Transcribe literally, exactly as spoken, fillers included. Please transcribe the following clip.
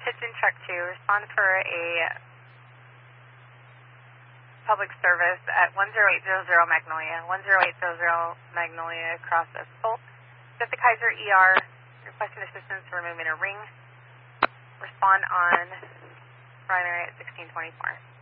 Pitchin Truck two, respond for a public service at one zero eight zero zero Magnolia, one zero eight zero zero Magnolia across a Spolt. Get the Kaiser E R, requesting assistance for removing a ring. Respond on primary at sixteen twenty-four.